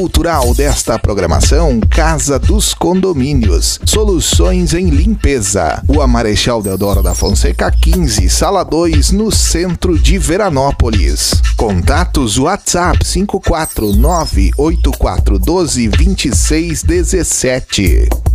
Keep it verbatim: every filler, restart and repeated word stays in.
Cultural desta programação, Casa dos Condomínios, soluções em limpeza. Rua Marechal Deodoro da Fonseca quinze, Sala dois, no centro de Veranópolis. Contatos WhatsApp cinco quatro nove oito quatro um dois dois seis um sete.